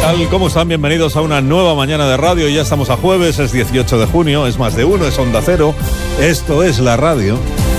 tal? ¿Cómo están? Bienvenidos a una nueva mañana de radio. Ya estamos a jueves, es 18 de junio, es más de uno, es Onda Cero. Esto es la radio.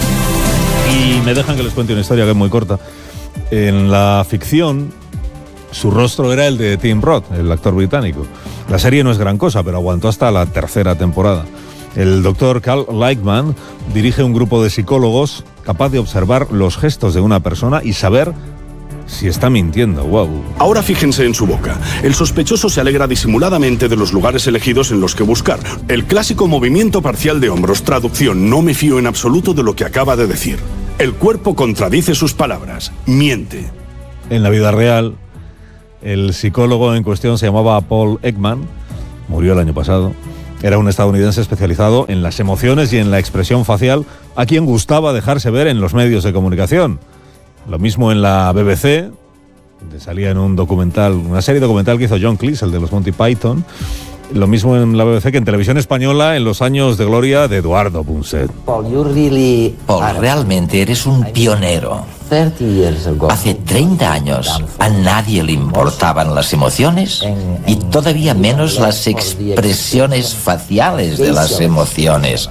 Y me dejan que les cuente una historia que es muy corta. En la ficción, su rostro era el de Tim Roth, el actor británico. La serie no es gran cosa, pero aguantó hasta la tercera temporada. El doctor Carl Lightman dirige un grupo de psicólogos capaz de observar los gestos de una persona y saber si está mintiendo. Wow. Ahora fíjense en su boca. El sospechoso se alegra disimuladamente de los lugares elegidos en los que buscar. El clásico movimiento parcial de hombros. Traducción: no me fío en absoluto de lo que acaba de decir. El cuerpo contradice sus palabras. Miente. En la vida real, el psicólogo en cuestión se llamaba Paul Ekman. Murió el año pasado. Era un estadounidense especializado en las emociones y en la expresión facial, a quien gustaba dejarse ver en los medios de comunicación. Lo mismo en la BBC, donde salía en un documental, una serie documental que hizo John Cleese, el de los Monty Python. Lo mismo en la BBC que en televisión española en los años de gloria de Eduardo Punset. Paul, realmente eres un pionero. Hace 30 años a nadie le importaban las emociones y todavía menos las expresiones faciales de las emociones.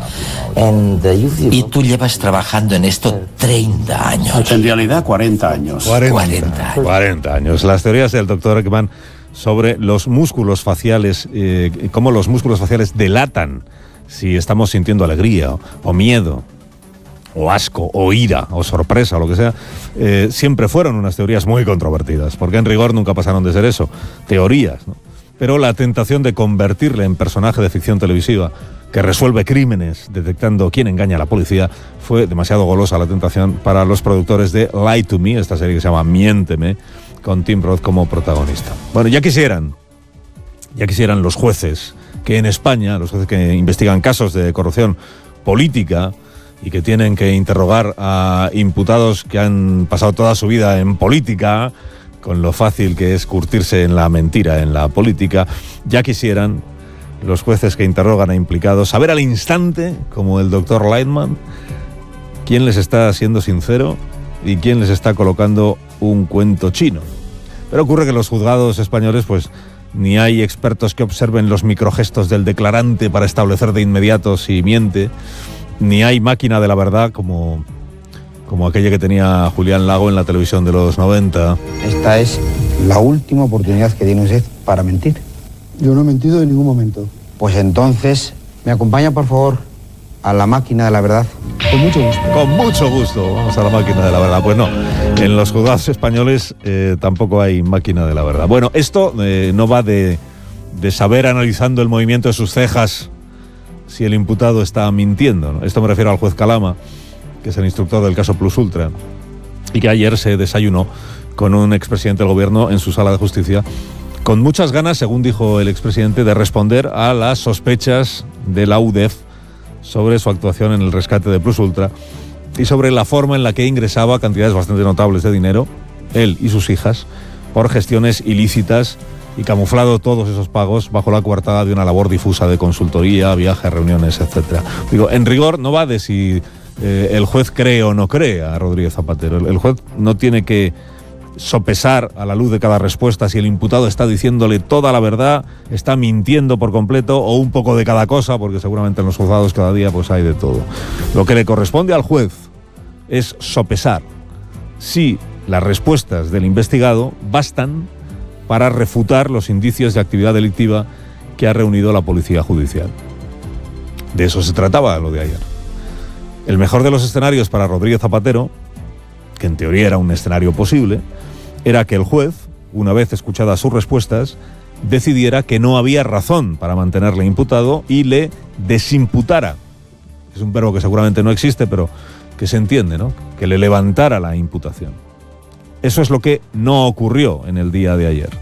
Y tú llevas trabajando en esto 30 años. En realidad 40 años. 40 años. Las teorías del doctor Ekman sobre los músculos faciales, cómo los músculos faciales delatan si estamos sintiendo alegría o miedo, o asco, o ira, o sorpresa, o lo que sea, siempre fueron unas teorías muy controvertidas, porque en rigor nunca pasaron de ser eso, teorías, ¿no? Pero la tentación de convertirle en personaje de ficción televisiva que resuelve crímenes detectando quién engaña a la policía fue demasiado golosa la tentación para los productores de Lie to Me, esta serie que se llama Miénteme, con Tim Roth como protagonista. Bueno, ya quisieran los jueces que en España, los jueces que investigan casos de corrupción política y que tienen que interrogar a imputados que han pasado toda su vida en política, con lo fácil que es curtirse en la mentira en la política, ya quisieran los jueces que interrogan a implicados saber al instante, como el doctor Lightman, quién les está siendo sincero y quién les está colocando un cuento chino. Pero ocurre que en los juzgados españoles pues ni hay expertos que observen los microgestos del declarante para establecer de inmediato si miente, ni hay máquina de la verdad como aquella que tenía Julián Lago en la televisión de los 90. Esta es la última oportunidad que tiene usted para mentir. Yo no he mentido en ningún momento. Pues entonces, ¿me acompaña, por favor, a la máquina de la verdad? Con mucho gusto. Con mucho gusto. Vamos a la máquina de la verdad. Pues no, en los juzgados españoles tampoco hay máquina de la verdad. Bueno, esto no va de saber analizando el movimiento de sus cejas si el imputado está mintiendo, ¿no? Esto me refiero al juez Calama, que es el instructor del caso Plus Ultra, y que ayer se desayunó con un expresidente del gobierno en su sala de justicia, con muchas ganas, según dijo el expresidente, de responder a las sospechas de la UDEF sobre su actuación en el rescate de Plus Ultra y sobre la forma en la que ingresaba cantidades bastante notables de dinero, él y sus hijas, por gestiones ilícitas, y camuflado todos esos pagos bajo la coartada de una labor difusa de consultoría, viajes, reuniones, etc. Digo, en rigor no va de si el juez cree o no cree a Rodríguez Zapatero. El juez no tiene que sopesar a la luz de cada respuesta si el imputado está diciéndole toda la verdad, está mintiendo por completo o un poco de cada cosa, porque seguramente en los juzgados cada día pues hay de todo. Lo que le corresponde al juez es sopesar si las respuestas del investigado bastan para refutar los indicios de actividad delictiva que ha reunido la policía judicial. De eso se trataba lo de ayer. El mejor de los escenarios para Rodríguez Zapatero, que en teoría era un escenario posible, era que el juez, una vez escuchadas sus respuestas, decidiera que no había razón para mantenerle imputado y le desimputara. Es un verbo que seguramente no existe, pero que se entiende, ¿no? Que le levantara la imputación. Eso es lo que no ocurrió en el día de ayer.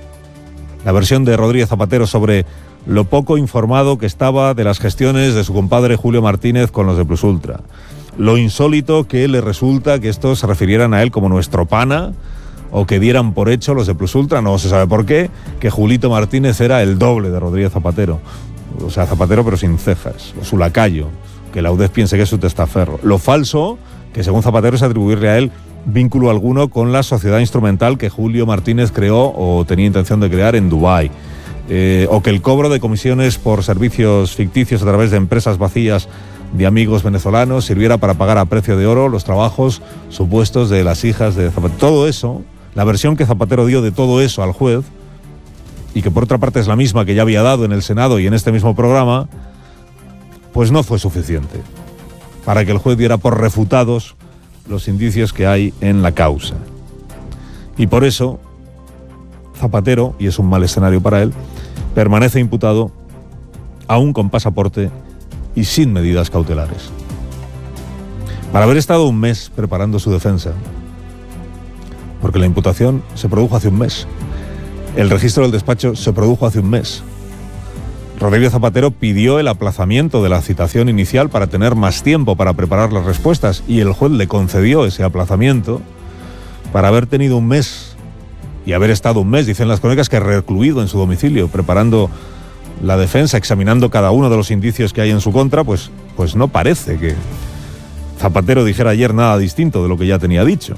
La versión de Rodríguez Zapatero sobre lo poco informado que estaba de las gestiones de su compadre Julio Martínez con los de Plus Ultra. Lo insólito que le resulta que estos se refirieran a él como nuestro pana, o que dieran por hecho los de Plus Ultra, no se sabe por qué, que Julito Martínez era el doble de Rodríguez Zapatero. O sea, Zapatero pero sin cejas, o su lacayo, que la UDEF piense que es su testaferro. Lo falso, que según Zapatero es atribuirle a él vínculo alguno con la sociedad instrumental que Julio Martínez creó o tenía intención de crear en Dubái. O que el cobro de comisiones por servicios ficticios a través de empresas vacías de amigos venezolanos sirviera para pagar a precio de oro los trabajos supuestos de las hijas de Zapatero. Todo eso, la versión que Zapatero dio de todo eso al juez, y que por otra parte es la misma que ya había dado en el Senado y en este mismo programa, pues no fue suficiente para que el juez diera por refutados los indicios que hay en la causa. Y por eso Zapatero, y es un mal escenario para él, permanece imputado aún con pasaporte y sin medidas cautelares. Para haber estado un mes preparando su defensa, porque la imputación se produjo hace un mes, el registro del despacho se produjo hace un mes, Rodrigo Zapatero pidió el aplazamiento de la citación inicial para tener más tiempo para preparar las respuestas, y el juez le concedió ese aplazamiento. Para haber tenido un mes y haber estado un mes, dicen las crónicas, que recluido en su domicilio, preparando la defensa, examinando cada uno de los indicios que hay en su contra, pues no parece que Zapatero dijera ayer nada distinto de lo que ya tenía dicho.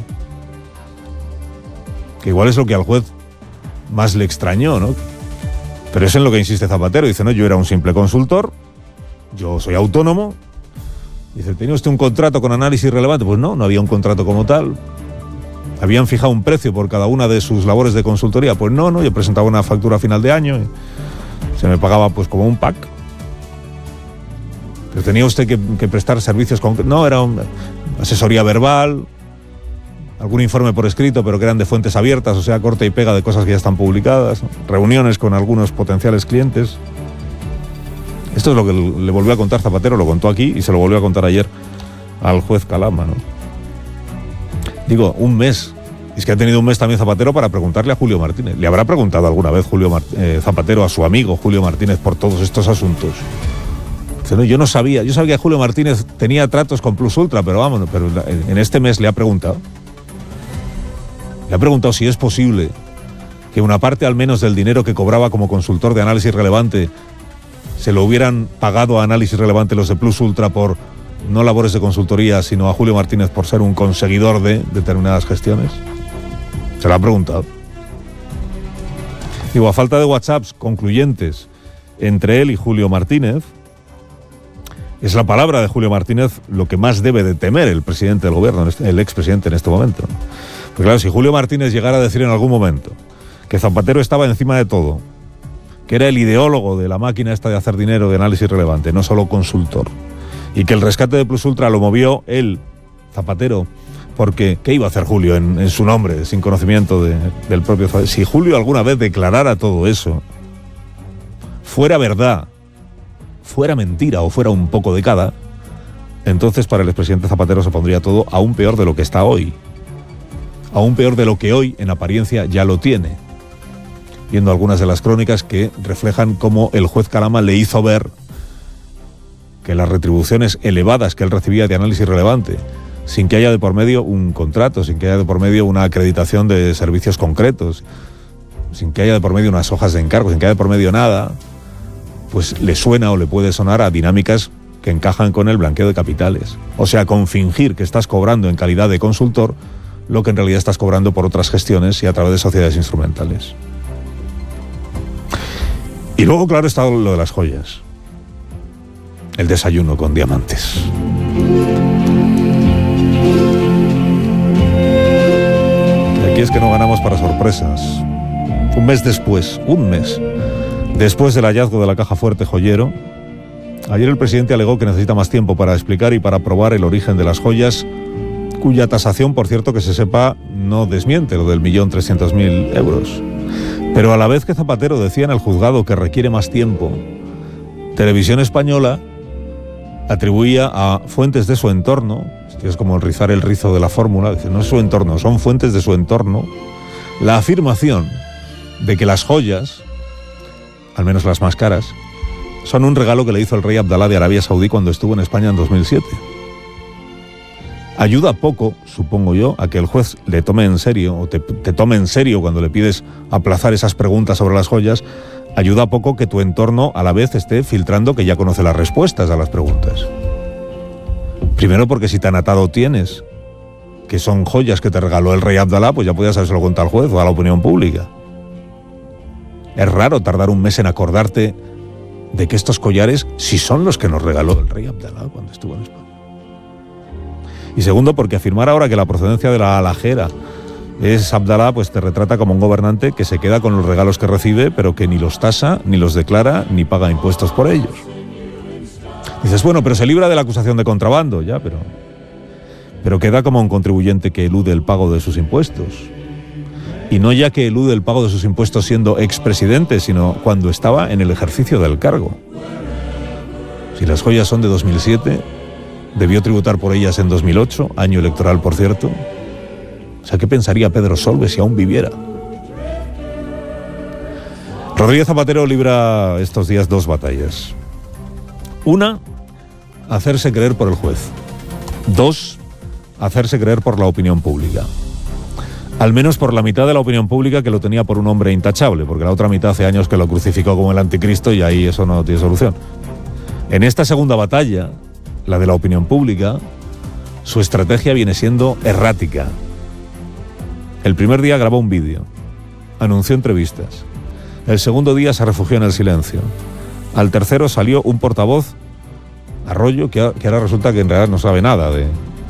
Que igual es lo que al juez más le extrañó, ¿no? Pero es en lo que insiste Zapatero. Dice, no, yo era un simple consultor, yo soy autónomo. Dice, ¿tenía usted un contrato con análisis relevante? Pues no había un contrato como tal. ¿Habían fijado un precio por cada una de sus labores de consultoría? Pues no, yo presentaba una factura a final de año y se me pagaba pues como un pack. Pero tenía usted que prestar servicios concretos. No, era una asesoría verbal, algún informe por escrito, pero que eran de fuentes abiertas, o sea, corta y pega de cosas que ya están publicadas, ¿no? Reuniones con algunos potenciales clientes. Esto es lo que le volvió a contar Zapatero, lo contó aquí y se lo volvió a contar ayer al juez Calama, ¿no? Digo, un mes. Es que ha tenido un mes también Zapatero para preguntarle a Julio Martínez. ¿Le habrá preguntado alguna vez Zapatero a su amigo Julio Martínez por todos estos asuntos? Dice, no, yo no sabía. Yo sabía que Julio Martínez tenía tratos con Plus Ultra, pero vámonos, pero en este mes le ha preguntado. Le ha preguntado si es posible que una parte al menos del dinero que cobraba como consultor de Análisis Relevante se lo hubieran pagado a Análisis Relevante los de Plus Ultra por no labores de consultoría, sino a Julio Martínez por ser un conseguidor de determinadas gestiones. Se lo ha preguntado. Digo, a falta de WhatsApps concluyentes entre él y Julio Martínez, es la palabra de Julio Martínez lo que más debe de temer el presidente del gobierno, el expresidente en este momento. Porque claro, si Julio Martínez llegara a decir en algún momento que Zapatero estaba encima de todo, que era el ideólogo de la máquina esta de hacer dinero de Análisis Relevante, no solo consultor, y que el rescate de Plus Ultra lo movió él, Zapatero, porque ¿qué iba a hacer Julio en su nombre, sin conocimiento del propio Zapatero? Si Julio alguna vez declarara todo eso, fuera verdad, fuera mentira o fuera un poco de cada, entonces para el expresidente Zapatero se pondría todo aún peor de lo que está hoy. Aún peor de lo que hoy, en apariencia, ya lo tiene. Viendo algunas de las crónicas que reflejan cómo el juez Calama le hizo ver que las retribuciones elevadas que él recibía de Análisis Relevante, sin que haya de por medio un contrato, sin que haya de por medio una acreditación de servicios concretos, sin que haya de por medio unas hojas de encargo, sin que haya de por medio nada, pues le suena o le puede sonar a dinámicas que encajan con el blanqueo de capitales. O sea, con fingir que estás cobrando en calidad de consultor lo que en realidad estás cobrando por otras gestiones y a través de sociedades instrumentales. Y luego, claro, está lo de las joyas. El desayuno con diamantes. Y aquí es que no ganamos para sorpresas. Un mes después del hallazgo de la caja fuerte joyero, ayer el presidente alegó que necesita más tiempo para explicar y para probar el origen de las joyas, cuya tasación, por cierto, que se sepa, no desmiente lo del 1.300.000 euros. Pero a la vez que Zapatero decía en el juzgado que requiere más tiempo, Televisión Española atribuía a fuentes de su entorno, es como rizar el rizo de la fórmula, dice, no es su entorno, son fuentes de su entorno, la afirmación de que las joyas, al menos las más caras, son un regalo que le hizo el rey Abdalá de Arabia Saudí cuando estuvo en España en 2007. Ayuda poco, supongo yo, a que el juez le tome en serio, o te tome en serio cuando le pides aplazar esas preguntas sobre las joyas. Ayuda poco que tu entorno a la vez esté filtrando que ya conoce las respuestas a las preguntas. Primero porque si tan atado tienes que son joyas que te regaló el rey Abdalá, pues ya podías habérselo contado al juez o a la opinión pública. Es raro tardar un mes en acordarte de que estos collares sí son los que nos regaló el rey Abdalá cuando estuvo en España. Y segundo, porque afirmar ahora que la procedencia de la alhajera es Abdalá, pues te retrata como un gobernante que se queda con los regalos que recibe, pero que ni los tasa, ni los declara, ni paga impuestos por ellos. Dices, bueno, pero se libra de la acusación de contrabando, ya, pero queda como un contribuyente que elude el pago de sus impuestos. Y no ya que elude el pago de sus impuestos siendo expresidente, sino cuando estaba en el ejercicio del cargo. Si las joyas son de 2007, debió tributar por ellas en 2008, año electoral, por cierto. O sea, ¿qué pensaría Pedro Solbes si aún viviera? Rodríguez Zapatero libra estos días dos batallas. Una, hacerse creer por el juez. Dos, hacerse creer por la opinión pública. Al menos por la mitad de la opinión pública, que lo tenía por un hombre intachable, porque la otra mitad hace años que lo crucificó como el anticristo y ahí eso no tiene solución. En esta segunda batalla, la de la opinión pública, su estrategia viene siendo errática. El primer día grabó un vídeo, anunció entrevistas. El segundo día se refugió en el silencio. Al tercero salió un portavoz, Arroyo, que ahora resulta que en realidad no sabe nada de...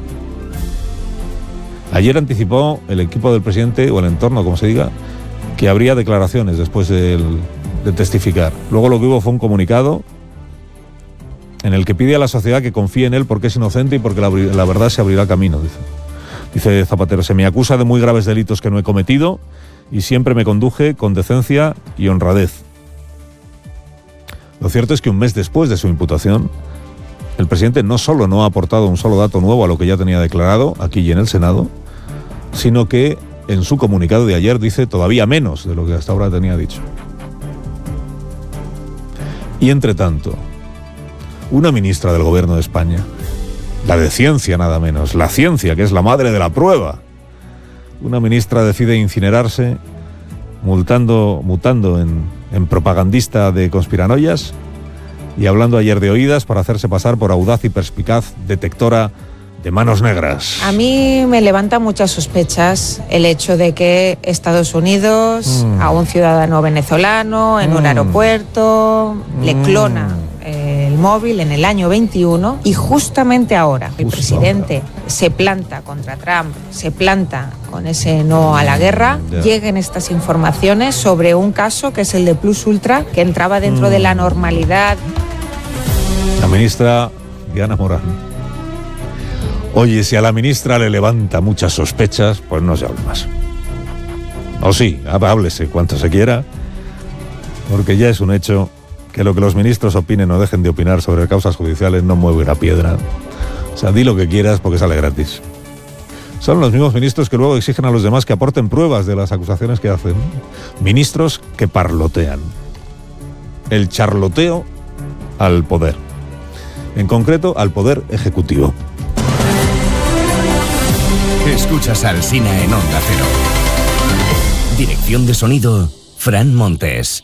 Ayer anticipó el equipo del presidente, o el entorno, como se diga, que habría declaraciones después de testificar. Luego lo que hubo fue un comunicado en el que pide a la sociedad que confíe en él porque es inocente y porque la verdad se abrirá camino, dice Zapatero. Se me acusa de muy graves delitos que no he cometido y siempre me conduje con decencia y honradez. Lo cierto es que un mes después de su imputación, el presidente no solo no ha aportado un solo dato nuevo a lo que ya tenía declarado aquí y en el Senado, sino que en su comunicado de ayer dice todavía menos de lo que hasta ahora tenía dicho. Y entre tanto, una ministra del gobierno de España, la de ciencia nada menos, la ciencia que es la madre de la prueba, una ministra decide incinerarse mutando en propagandista de conspiranoias y hablando ayer de oídas para hacerse pasar por audaz y perspicaz detectora de manos negras. A mí me levanta muchas sospechas el hecho de que Estados Unidos a un ciudadano venezolano en un aeropuerto le clona el móvil en el año 21 y justamente ahora el presidente se planta contra Trump, se planta con ese no a la guerra, lleguen estas informaciones sobre un caso que es el de Plus Ultra, que entraba dentro de la normalidad. La ministra Diana Morán. Oye, si a la ministra le levanta muchas sospechas, pues no se hable más. O sí, háblese cuanto se quiera, porque ya es un hecho que lo que los ministros opinen o dejen de opinar sobre causas judiciales no mueve una piedra. O sea, di lo que quieras porque sale gratis. Son los mismos ministros que luego exigen a los demás que aporten pruebas de las acusaciones que hacen. Ministros que parlotean. El charloteo al poder. En concreto, al poder ejecutivo. Escuchas a Alsina en Onda Cero. Dirección de sonido, Fran Montes.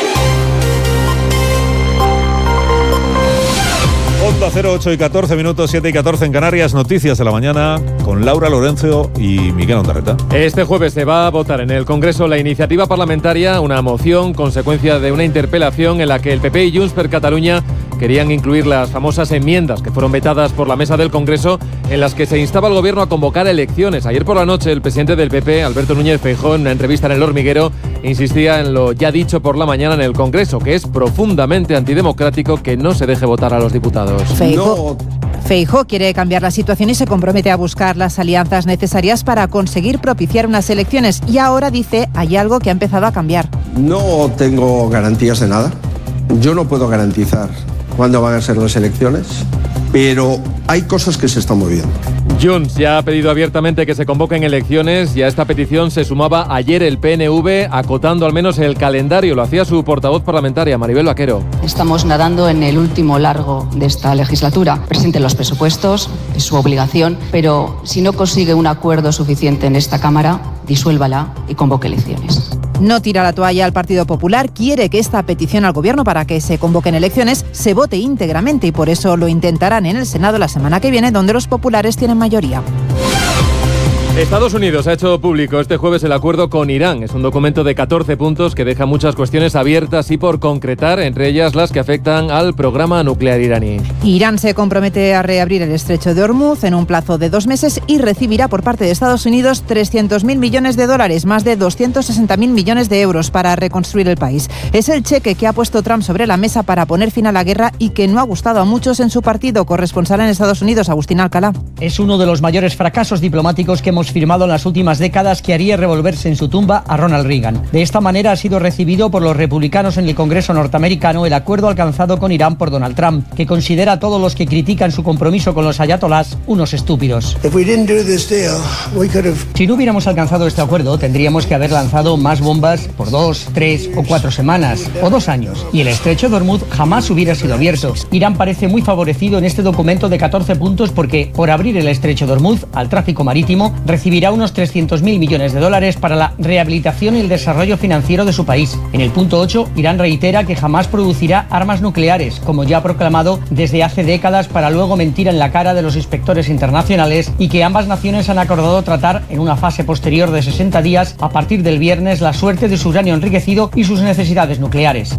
Onda 08 y 14 minutos, 7 y 14 en Canarias. Noticias de la mañana con Laura Lorenzo y Miguel Ondarreta. Este jueves se va a votar en el Congreso la iniciativa parlamentaria, una moción consecuencia de una interpelación en la que el PP y Junts per Catalunya querían incluir las famosas enmiendas que fueron vetadas por la mesa del Congreso, en las que se instaba al gobierno a convocar elecciones. Ayer por la noche el presidente del PP, Alberto Núñez Feijóo, en una entrevista en El Hormiguero, insistía en lo ya dicho por la mañana en el Congreso, que es profundamente antidemocrático que no se deje votar a los diputados. Feijóo quiere cambiar la situación y se compromete a buscar las alianzas necesarias para conseguir propiciar unas elecciones. Y ahora dice, hay algo que ha empezado a cambiar. No tengo garantías de nada. Yo no puedo garantizar cuándo van a ser las elecciones, pero hay cosas que se están moviendo. Junts ya ha pedido abiertamente que se convoquen elecciones y a esta petición se sumaba ayer el PNV, acotando al menos el calendario. Lo hacía su portavoz parlamentaria, Maribel Vaquero. Estamos nadando en el último largo de esta legislatura. Presente los presupuestos, es su obligación, pero si no consigue un acuerdo suficiente en esta Cámara, disuélvala y convoque elecciones. No tira la toalla al Partido Popular, quiere que esta petición al Gobierno para que se convoquen elecciones se vote íntegramente y por eso lo intentarán en el Senado la semana que viene, donde los populares tienen mayoría. Estados Unidos ha hecho público este jueves el acuerdo con Irán. Es un documento de 14 puntos que deja muchas cuestiones abiertas y por concretar, entre ellas las que afectan al programa nuclear iraní. Irán se compromete a reabrir el estrecho de Hormuz en un plazo de 2 meses y recibirá por parte de Estados Unidos 300.000 millones de dólares, más de 260.000 millones de euros para reconstruir el país. Es el cheque que ha puesto Trump sobre la mesa para poner fin a la guerra y que no ha gustado a muchos en su partido. Corresponsal en Estados Unidos, Agustín Alcalá. Es uno de los mayores fracasos diplomáticos que hemos firmado en las últimas décadas, que haría revolverse en su tumba a Ronald Reagan. De esta manera ha sido recibido por los republicanos en el Congreso norteamericano el acuerdo alcanzado con Irán por Donald Trump, que considera a todos los que critican su compromiso con los ayatolás unos estúpidos. Si no hubiéramos alcanzado este acuerdo, tendríamos que haber lanzado más bombas por 2, 3 o 4 semanas o 2 años, y el estrecho de Hormuz jamás hubiera sido abierto. Irán parece muy favorecido en este documento de 14 puntos porque, por abrir el estrecho de Hormuz al tráfico marítimo, recibirá unos 300.000 millones de dólares para la rehabilitación y el desarrollo financiero de su país. En el punto 8, Irán reitera que jamás producirá armas nucleares, como ya ha proclamado desde hace décadas, para luego mentir en la cara de los inspectores internacionales, y que ambas naciones han acordado tratar en una fase posterior de 60 días, a partir del viernes, la suerte de su uranio enriquecido y sus necesidades nucleares.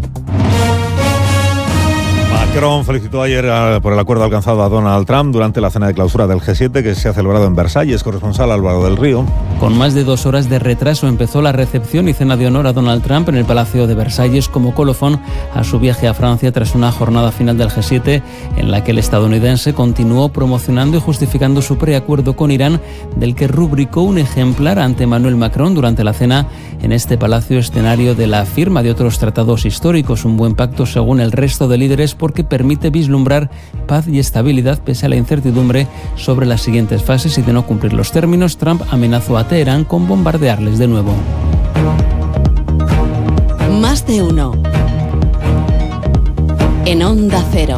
Macron felicitó ayer por el acuerdo alcanzado a Donald Trump durante la cena de clausura del G7 que se ha celebrado en Versalles. Corresponsal Álvaro del Río. Con más de 2 horas de retraso empezó la recepción y cena de honor a Donald Trump en el Palacio de Versalles como colofón a su viaje a Francia tras una jornada final del G7 en la que el estadounidense continuó promocionando y justificando su preacuerdo con Irán, del que rubricó un ejemplar ante Emmanuel Macron durante la cena en este palacio, escenario de la firma de otros tratados históricos. Un buen pacto según el resto de líderes porque permite vislumbrar paz y estabilidad pese a la incertidumbre sobre las siguientes fases, y de no cumplir los términos, Trump amenazó a Teherán con bombardearles de nuevo. Más de uno. En Onda Cero.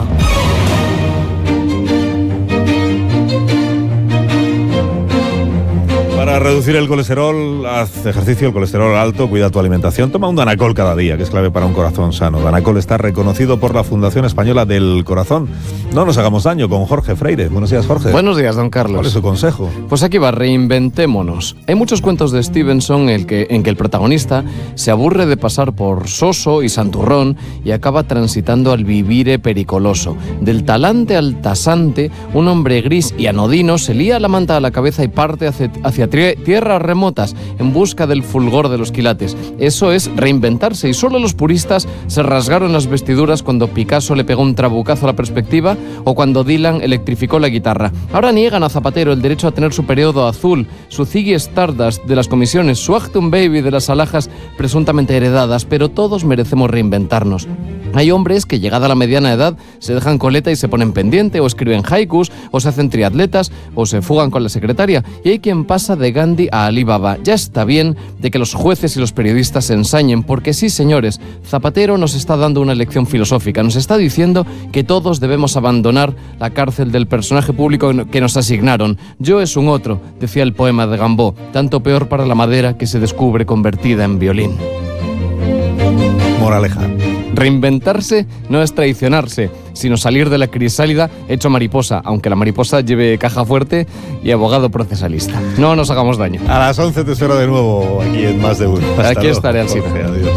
Para reducir el colesterol, haz ejercicio, el colesterol alto, cuida tu alimentación, toma un Danacol cada día, que es clave para un corazón sano. Danacol está reconocido por la Fundación Española del Corazón. No nos hagamos daño, con Jorge Freire. Buenos días, Jorge. Buenos días, don Carlos. ¿Cuál es su consejo? Pues aquí va, reinventémonos. Hay muchos cuentos de Stevenson en que el protagonista se aburre de pasar por soso y santurrón y acaba transitando al vivire pericoloso. Del talante al tasante, un hombre gris y anodino se lía la manta a la cabeza y parte hacia tierras remotas en busca del fulgor de los quilates. Eso es reinventarse, y solo los puristas se rasgaron las vestiduras cuando Picasso le pegó un trabucazo a la perspectiva o cuando Dylan electrificó la guitarra. Ahora niegan a Zapatero el derecho a tener su periodo azul, su Ziggy Stardust de las comisiones, su Achtung Baby de las alhajas presuntamente heredadas, pero todos merecemos reinventarnos. Hay hombres que, llegada a la mediana edad, se dejan coleta y se ponen pendiente, o escriben haikus, o se hacen triatletas, o se fugan con la secretaria. Y hay quien pasa de Gandhi a Ali Baba. Ya está bien de que los jueces y los periodistas se ensañen, porque sí, señores, Zapatero nos está dando una lección filosófica. Nos está diciendo que todos debemos abandonar la cárcel del personaje público que nos asignaron. Yo es un otro, decía el poema de Gambó, tanto peor para la madera que se descubre convertida en violín. Moraleja. Reinventarse no es traicionarse, sino salir de la crisálida hecho mariposa, aunque la mariposa lleve caja fuerte y abogado procesalista. No nos hagamos daño. A las 11 te espero de nuevo aquí en Más de Uno. Aquí estaré, Alcina. Adiós.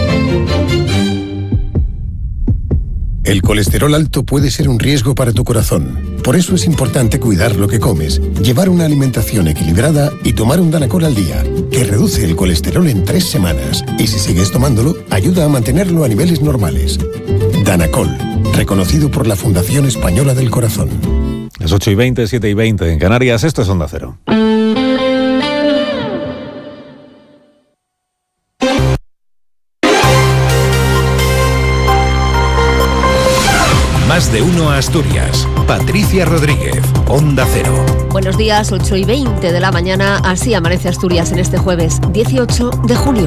El colesterol alto puede ser un riesgo para tu corazón. Por eso es importante cuidar lo que comes, llevar una alimentación equilibrada y tomar un Danacol al día, que reduce el colesterol en 3 semanas. Y si sigues tomándolo, ayuda a mantenerlo a niveles normales. Danacol, reconocido por la Fundación Española del Corazón. Las 8:20, 7:20 en Canarias. Esto es Onda Cero. Más de uno a Asturias. Patricia Rodríguez, Onda Cero. Buenos días, 8:20 de la mañana. Así amanece Asturias en este jueves 18 de junio.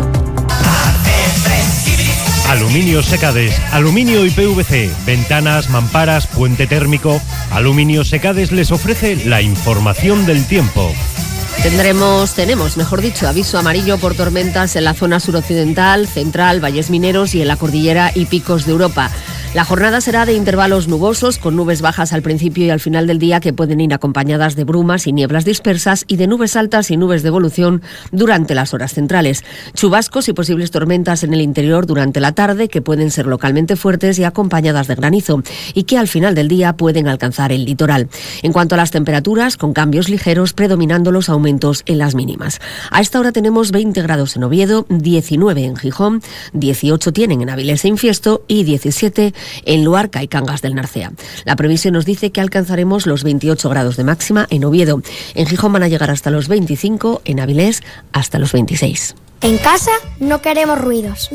Aluminio Secades, aluminio y PVC, ventanas, mamparas, puente térmico. Aluminio Secades les ofrece la información del tiempo. Tenemos, mejor dicho, aviso amarillo por tormentas en la zona suroccidental, central, valles mineros y en la cordillera y picos de Europa. La jornada será de intervalos nubosos, con nubes bajas al principio y al final del día que pueden ir acompañadas de brumas y nieblas dispersas y de nubes altas y nubes de evolución durante las horas centrales. Chubascos y posibles tormentas en el interior durante la tarde que pueden ser localmente fuertes y acompañadas de granizo y que al final del día pueden alcanzar el litoral. En cuanto a las temperaturas, con cambios ligeros predominando los aumentos en las mínimas. A esta hora tenemos 20 grados en Oviedo, 19 en Gijón, 18 tienen en Avilés e Infiesto y 17 en Luarca y Cangas del Narcea. La previsión nos dice que alcanzaremos los 28 grados de máxima en Oviedo. En Gijón van a llegar hasta los 25, en Avilés hasta los 26. En casa no queremos ruidos.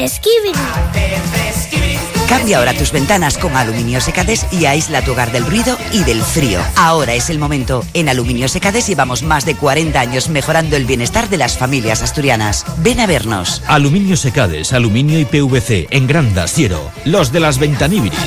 Cambia ahora tus ventanas con Aluminio Secades y aísla tu hogar del ruido y del frío. Ahora es el momento. En Aluminio Secades llevamos más de 40 años mejorando el bienestar de las familias asturianas. Ven a vernos. Aluminio Secades, aluminio y PVC, en Granda, Siero. Los de las Ventaníbiris.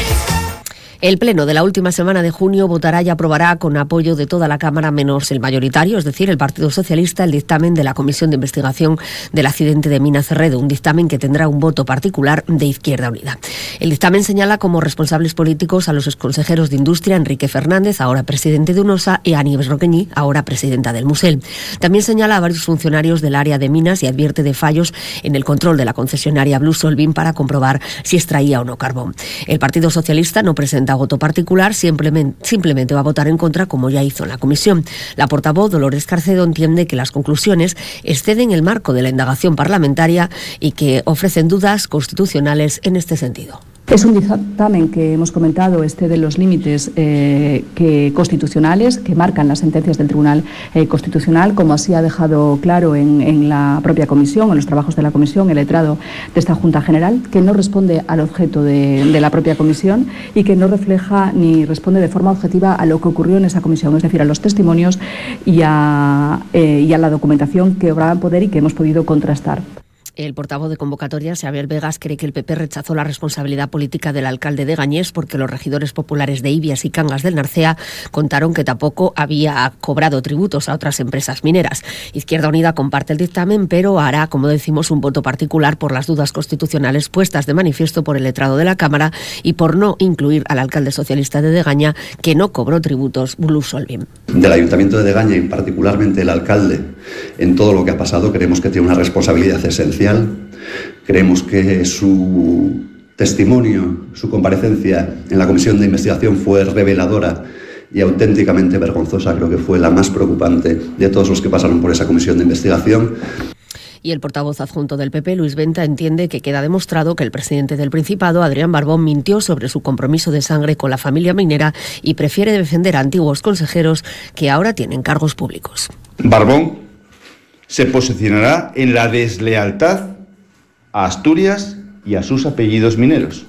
El Pleno de la última semana de junio votará y aprobará con apoyo de toda la Cámara menos el mayoritario, es decir, el Partido Socialista, el dictamen de la Comisión de Investigación del accidente de Mina Cerredo, un dictamen que tendrá un voto particular de Izquierda Unida. El dictamen señala como responsables políticos a los exconsejeros de Industria, Enrique Fernández, ahora presidente de UNOSA, y a Nieves Roqueñi, ahora presidenta del Musel. También señala a varios funcionarios del área de minas y advierte de fallos en el control de la concesionaria Blue Solvin para comprobar si extraía o no carbón. El Partido Socialista no presenta voto particular, simplemente va a votar en contra como ya hizo en la comisión. La portavoz Dolores Carcedo entiende que las conclusiones exceden el marco de la indagación parlamentaria y que ofrecen dudas constitucionales en este sentido. Es un dictamen que hemos comentado excede los límites constitucionales que marcan las sentencias del Tribunal Constitucional, como así ha dejado claro en la propia comisión, en los trabajos de la comisión, el letrado de esta Junta General, que no responde al objeto de la propia comisión y que no refleja ni responde de forma objetiva a lo que ocurrió en esa comisión, es decir, a los testimonios y a la documentación que obraba en poder y que hemos podido contrastar. El portavoz de convocatoria, Xavier Vegas, cree que el PP rechazó la responsabilidad política del alcalde de Gañés porque los regidores populares de Ibias y Cangas del Narcea contaron que tampoco había cobrado tributos a otras empresas mineras. Izquierda Unida comparte el dictamen, pero hará, como decimos, un voto particular por las dudas constitucionales puestas de manifiesto por el letrado de la Cámara y por no incluir al alcalde socialista de Degaña, que no cobró tributos, Blue Solvin. Del Ayuntamiento de Degaña y particularmente el alcalde, en todo lo que ha pasado, creemos que tiene una responsabilidad esencial. Creemos que su testimonio, su comparecencia en la comisión de investigación fue reveladora y auténticamente vergonzosa. Creo que fue la más preocupante de todos los que pasaron por esa comisión de investigación. Y el portavoz adjunto del PP, Luis Venta, entiende que queda demostrado que el presidente del Principado, Adrián Barbón, mintió sobre su compromiso de sangre con la familia minera y prefiere defender a antiguos consejeros que ahora tienen cargos públicos. Barbón se posicionará en la deslealtad a Asturias y a sus apellidos mineros.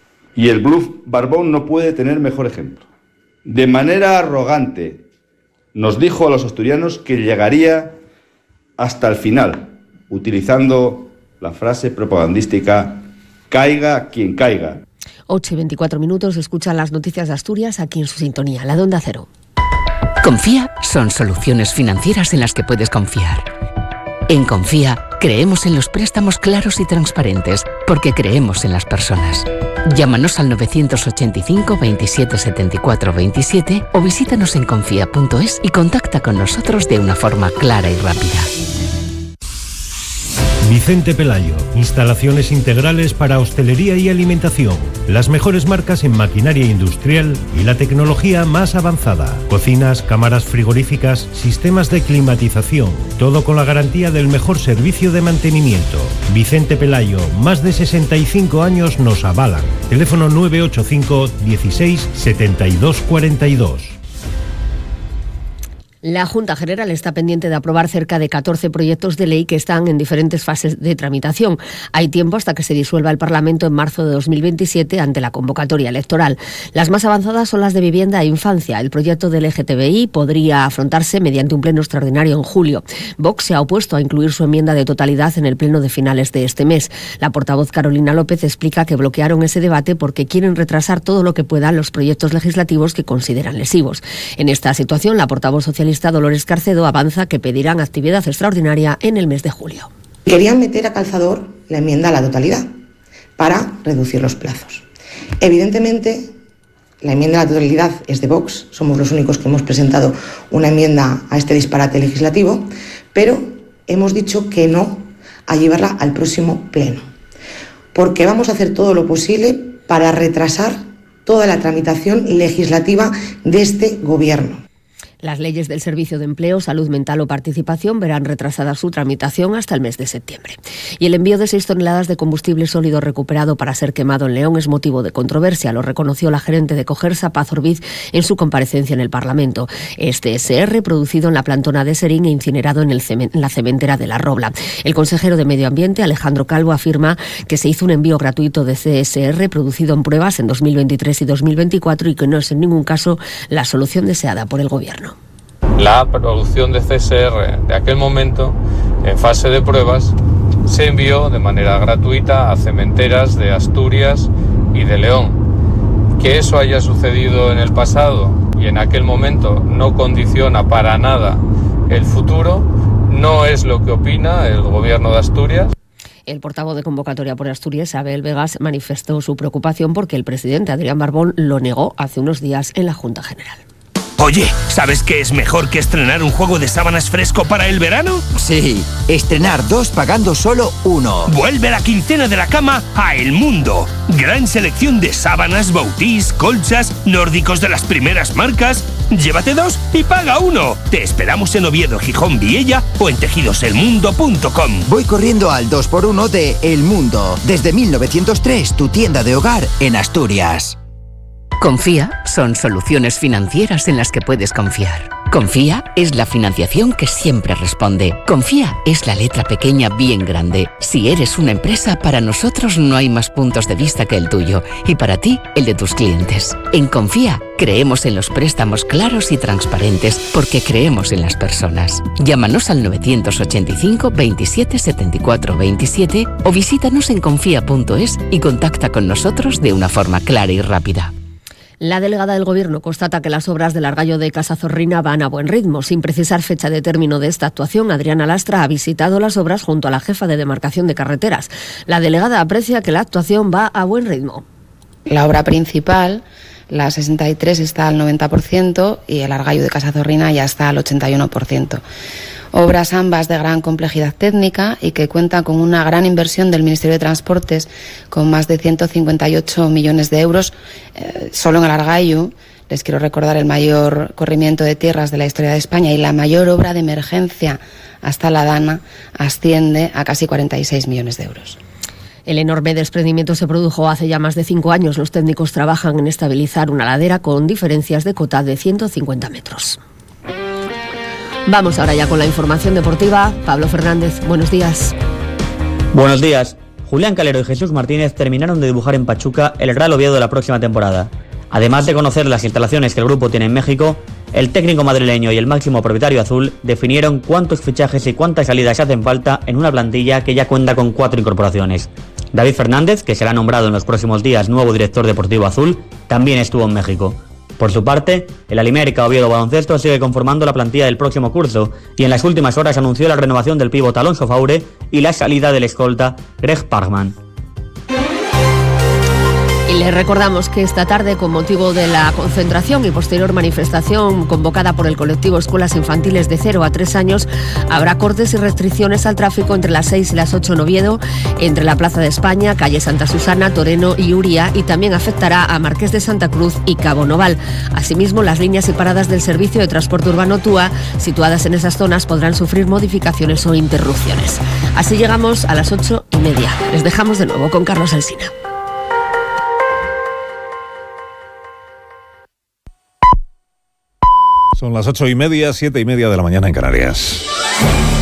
Y el bluff Barbón no puede tener mejor ejemplo. De manera arrogante nos dijo a los asturianos que llegaría hasta el final, utilizando la frase propagandística «caiga quien caiga». 8:24, escuchan las noticias de Asturias aquí en su sintonía, la de Onda Cero. Confía son soluciones financieras en las que puedes confiar. En Confía, creemos en los préstamos claros y transparentes, porque creemos en las personas. Llámanos al 985 27 74 27 o visítanos en confía.es y contacta con nosotros de una forma clara y rápida. Vicente Pelayo, instalaciones integrales para hostelería y alimentación, las mejores marcas en maquinaria industrial y la tecnología más avanzada, cocinas, cámaras frigoríficas, sistemas de climatización, todo con la garantía del mejor servicio de mantenimiento. Vicente Pelayo, más de 65 años nos avalan. Teléfono 985 16 72 42. La Junta General está pendiente de aprobar cerca de 14 proyectos de ley que están en diferentes fases de tramitación. Hay tiempo hasta que se disuelva el Parlamento en marzo de 2027 ante la convocatoria electoral. Las más avanzadas son las de vivienda e infancia. El proyecto del LGTBI podría afrontarse mediante un pleno extraordinario en julio. Vox se ha opuesto a incluir su enmienda de totalidad en el pleno de finales de este mes. La portavoz Carolina López explica que bloquearon ese debate porque quieren retrasar todo lo que puedan los proyectos legislativos que consideran lesivos. En esta situación, la portavoz socialista economista Dolores Carcedo avanza que pedirán actividad extraordinaria en el mes de julio. Querían meter a calzador la enmienda a la totalidad para reducir los plazos. Evidentemente, la enmienda a la totalidad es de Vox, somos los únicos que hemos presentado una enmienda a este disparate legislativo, pero hemos dicho que no a llevarla al próximo pleno, porque vamos a hacer todo lo posible para retrasar toda la tramitación legislativa de este Gobierno. Las leyes del Servicio de Empleo, Salud Mental o Participación verán retrasada su tramitación hasta el mes de septiembre. Y el envío de 6 toneladas de combustible sólido recuperado para ser quemado en León es motivo de controversia, lo reconoció la gerente de Cogersa, Paz Orbiz, en su comparecencia en el Parlamento. Este CSR, producido en la plantona de Serín e incinerado en la cementera de La Robla. El consejero de Medio Ambiente, Alejandro Calvo, afirma que se hizo un envío gratuito de CSR producido en pruebas en 2023 y 2024 y que no es en ningún caso la solución deseada por el Gobierno. La producción de CSR de aquel momento, en fase de pruebas, se envió de manera gratuita a cementeras de Asturias y de León. Que eso haya sucedido en el pasado y en aquel momento no condiciona para nada el futuro, no es lo que opina el Gobierno de Asturias. El portavoz de Convocatoria por Asturias, Abel Vegas, manifestó su preocupación porque el presidente Adrián Barbón lo negó hace unos días en la Junta General. Oye, ¿sabes qué es mejor que estrenar un juego de sábanas fresco para el verano? Sí, estrenar 2 pagando solo 1. Vuelve la quincena de la cama a El Mundo. Gran selección de sábanas, bautís, colchas, nórdicos de las primeras marcas. Llévate 2 y paga 1. Te esperamos en Oviedo, Gijón, Viella o en tejidoselmundo.com. Voy corriendo al 2x1 de El Mundo. Desde 1903, tu tienda de hogar en Asturias. Confía son soluciones financieras en las que puedes confiar. Confía es la financiación que siempre responde. Confía es la letra pequeña bien grande. Si eres una empresa, para nosotros no hay más puntos de vista que el tuyo y para ti, el de tus clientes. En Confía creemos en los préstamos claros y transparentes porque creemos en las personas. Llámanos al 985 27 74 27 o visítanos en confía.es y contacta con nosotros de una forma clara y rápida. La delegada del Gobierno constata que las obras del Argallo de Casazorrina van a buen ritmo. Sin precisar fecha de término de esta actuación, Adriana Lastra ha visitado las obras junto a la jefa de demarcación de carreteras. La delegada aprecia que la actuación va a buen ritmo. La obra principal, la 63, está al 90% y el Argallo de Casazorrina ya está al 81%. Obras ambas de gran complejidad técnica y que cuentan con una gran inversión del Ministerio de Transportes, con más de 158 millones de euros. Solo en el Argallo, les quiero recordar, el mayor corrimiento de tierras de la historia de España y la mayor obra de emergencia hasta la Dana asciende a casi 46 millones de euros. El enorme desprendimiento se produjo hace ya más de 5 años. Los técnicos trabajan en estabilizar una ladera con diferencias de cota de 150 metros. Vamos ahora ya con la información deportiva. Pablo Fernández, buenos días. Buenos días. Julián Calero y Jesús Martínez terminaron de dibujar en Pachuca el Real Oviedo de la próxima temporada. Además de conocer las instalaciones que el grupo tiene en México, el técnico madrileño y el máximo propietario azul definieron cuántos fichajes y cuántas salidas hacen falta en una plantilla que ya cuenta con 4 incorporaciones. David Fernández, que será nombrado en los próximos días nuevo director deportivo azul, también estuvo en México. Por su parte, el Alimérica Oviedo Baloncesto sigue conformando la plantilla del próximo curso y en las últimas horas anunció la renovación del pívot Alonso Faure y la salida del escolta Greg Parkman. Y les recordamos que esta tarde, con motivo de la concentración y posterior manifestación convocada por el colectivo Escuelas Infantiles de 0 a 3 años, habrá cortes y restricciones al tráfico entre las 6 y las 8 en Oviedo, entre la Plaza de España, calle Santa Susana, Toreno y Uría, y también afectará a Marqués de Santa Cruz y Cabo Noval. Asimismo, las líneas y paradas del servicio de transporte urbano TUA, situadas en esas zonas, podrán sufrir modificaciones o interrupciones. Así llegamos a las 8:30. Les dejamos de nuevo con Carlos Alsina. Son las 8:30, 7:30 de la mañana en Canarias.